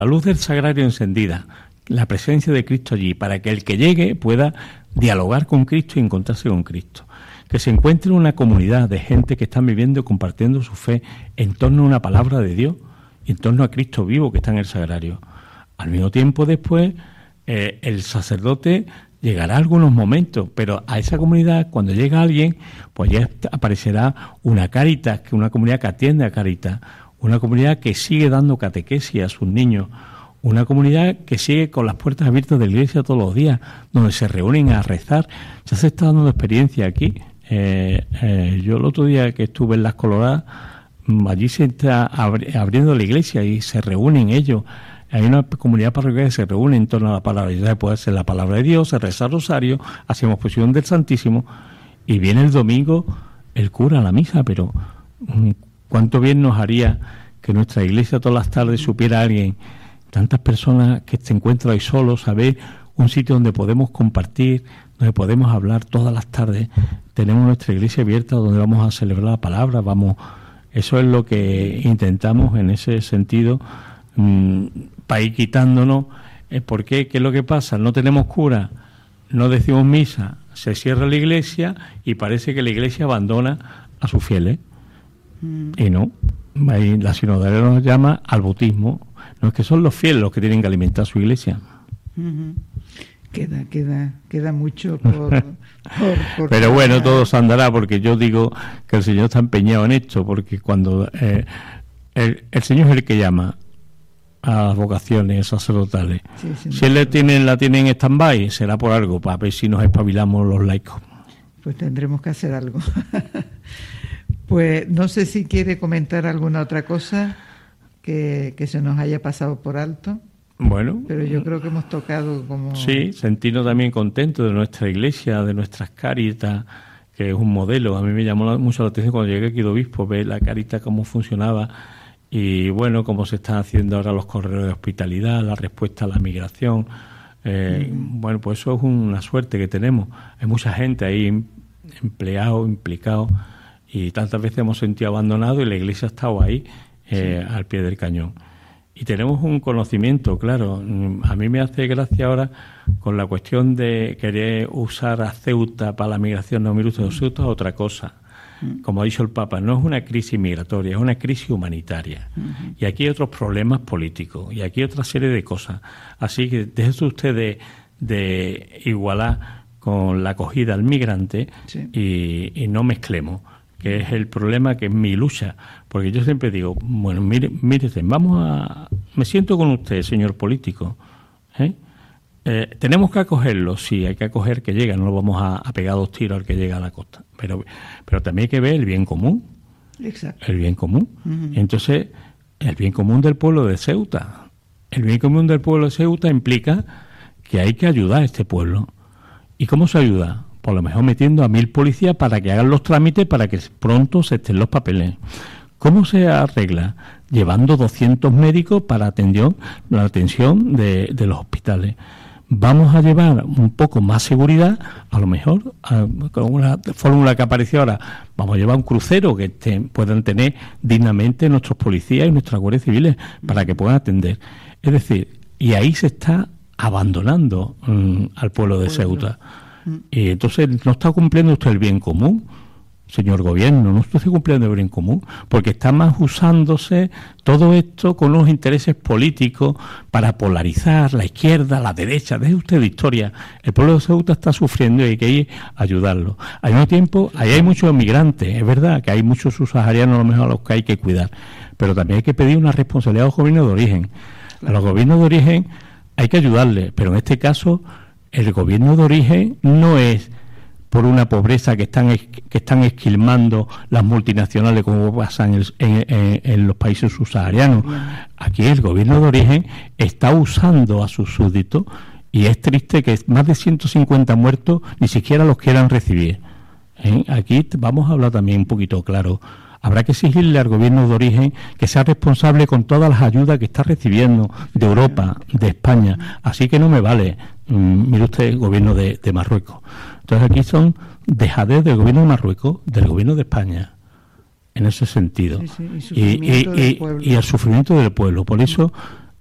la luz del sagrario encendida, la presencia de Cristo allí, para que el que llegue pueda dialogar con Cristo y encontrarse con Cristo. Que se encuentre una comunidad de gente que están viviendo y compartiendo su fe en torno a una palabra de Dios y en torno a Cristo vivo que está en el sagrario. Al mismo tiempo, después, el sacerdote llegará a algunos momentos, pero a esa comunidad, cuando llega alguien, pues ya aparecerá una Cáritas, que una comunidad que atiende a Cáritas, una comunidad que sigue dando catequesis a sus niños, una comunidad que sigue con las puertas abiertas de la iglesia todos los días, donde se reúnen a rezar. Ya se está dando experiencia aquí. Yo el otro día que estuve en Las Coloradas, allí se está abriendo la iglesia y se reúnen ellos. Hay una comunidad parroquial que se reúne en torno a la palabra. Ya puede ser la palabra de Dios, se reza el rosario, hacemos posición del Santísimo y viene el domingo el cura a la misa. Pero cuánto bien nos haría que nuestra iglesia todas las tardes supiera a alguien, tantas personas que se encuentran ahí solos, saber un sitio donde podemos compartir, donde podemos hablar todas las tardes. Tenemos nuestra iglesia abierta donde vamos a celebrar la palabra, eso es lo que intentamos en ese sentido, para ir quitándonos. ¿Por qué? ¿Qué es lo que pasa? No tenemos cura, no decimos misa, se cierra la iglesia y parece que la iglesia abandona a sus fieles. Y no, ahí la sinodalidad nos llama al bautismo. No, es que son los fieles los que tienen que alimentar su iglesia. Queda mucho por pero bueno, todo se andará, porque yo digo que el Señor está empeñado en esto, porque cuando el Señor es el que llama a las vocaciones sacerdotales. Sí, si Él la tiene en stand-by, será por algo, para ver si nos espabilamos los laicos. Pues tendremos que hacer algo. Pues no sé si quiere comentar alguna otra cosa que se nos haya pasado por alto. Bueno, pero yo creo que hemos tocado como... Sí, sentirnos también contentos de nuestra iglesia, de nuestras Cáritas, que es un modelo. A mí me llamó mucho la atención cuando llegué aquí de obispo, ver la Cáritas cómo funcionaba y bueno, cómo se están haciendo ahora los correos de hospitalidad, la respuesta a la migración. Bueno, pues eso es una suerte que tenemos. Hay mucha gente ahí empleado, implicado, y tantas veces hemos sentido abandonado y la iglesia ha estado ahí al pie del cañón. Y tenemos un conocimiento, claro. A mí me hace gracia ahora con la cuestión de querer usar a Ceuta para la migración. No, mire usted, Ceuta es otra cosa. Como ha dicho el Papa, no es una crisis migratoria, es una crisis humanitaria. Y aquí hay otros problemas políticos, y aquí hay otra serie de cosas. Así que déjese usted de igualar con la acogida al migrante y no mezclemos, que es el problema, que es mi lucha. Porque yo siempre digo, bueno, mírese, me siento con usted, señor político, tenemos que acogerlo, sí, hay que acoger que llega, no lo vamos a pegar 2 tiros al que llega a la costa, pero también hay que ver el bien común. Exacto. El bien común. Entonces, el bien común del pueblo de Ceuta. El bien común del pueblo de Ceuta implica que hay que ayudar a este pueblo. ¿Y cómo se ayuda? Por lo mejor metiendo a 1000 policías para que hagan los trámites para que pronto se estén los papeles. ¿Cómo se arregla? Llevando 200 médicos para la atención de los hospitales. Vamos a llevar un poco más seguridad, a lo mejor, con una fórmula que apareció ahora, vamos a llevar un crucero que puedan tener dignamente nuestros policías y nuestras guardias civiles para que puedan atender. Es decir, y ahí se está abandonando al pueblo de Ceuta. Y entonces no está cumpliendo usted el bien común, señor gobierno, no está cumpliendo el bien común, porque está más usándose todo esto con los intereses políticos para polarizar la izquierda, la derecha. Deje usted de historia. El pueblo de Ceuta está sufriendo y hay que ir a ayudarlo. Al mismo tiempo, ahí hay muchos migrantes, es verdad que hay muchos subsaharianos a lo mejor a los que hay que cuidar, pero también hay que pedir una responsabilidad a los gobiernos de origen. A los gobiernos de origen hay que ayudarles, pero en este caso el gobierno de origen no es por una pobreza que están esquilmando las multinacionales como pasa en los países subsaharianos. Aquí el gobierno de origen está usando a sus súbditos y es triste que más de 150 muertos ni siquiera los quieran recibir. Aquí vamos a hablar también un poquito claro. Habrá que exigirle al gobierno de origen que sea responsable con todas las ayudas que está recibiendo de Europa, de España. Así que no me vale, mire usted, el gobierno de Marruecos. Entonces aquí son dejadez del gobierno de Marruecos, del gobierno de España, en ese sentido. Y el sufrimiento del pueblo. Por eso